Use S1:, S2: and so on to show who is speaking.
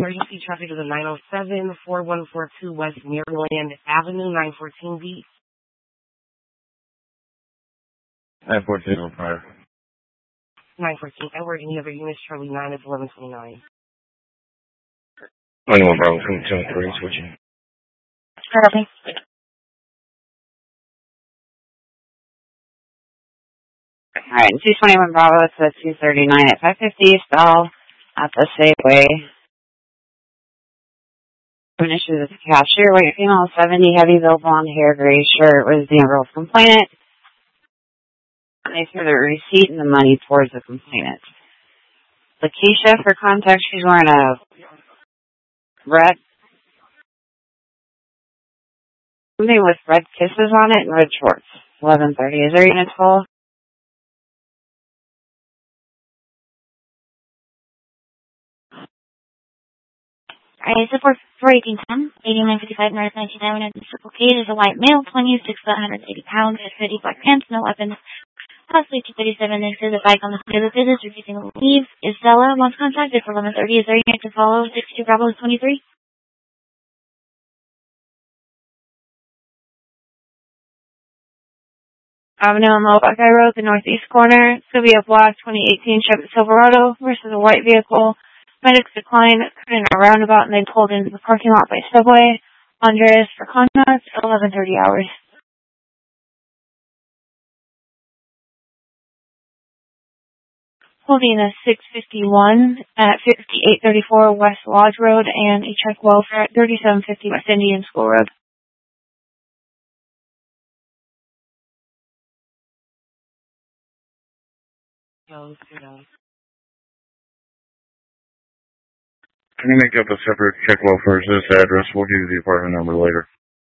S1: emergency traffic to the 907-4142 West Maryland Avenue, 914B.
S2: 91405.
S1: 914 Edward. Any other units? Charlie 9 is 1129.
S2: 21 Bravo, 273, switching.
S3: Charlie. Alright, 221 Bravo, it's a 239 at 550, stall at the Safeway. An issue with the cashier, white female, 70, heavy build, blonde hair, gray shirt, was the overall complainant. They threw the receipt and the money towards the complainant. Lakeisha, for context, she's wearing a red, something with red kisses on it and red shorts. 11:30. Is there units full?
S4: Alright, support for 1810, 8955 North 19th Avenue, Circle K. Is a white male, 26 foot, 180 pounds, has hoodie, black pants, no weapons. Possibly 237, this is a bike on the side of the business, refusing to leave. Is Stella, once contacted for 11:30, is there unit to follow 62 Bravo 23?
S3: Avenue on the Buckeye Road, the northeast corner. It's going to be a black 2018 Chevy Silverado versus a white vehicle. Medics declined, in a roundabout, and they pulled into the parking lot by Subway. Andres for contact, 11:30 hours. Holding a 651 at 5834 West Lodge Road and a check welfare at 3750 West Indian School Road.
S2: Can you make up a separate check welfare for this address? We'll give you the apartment number later.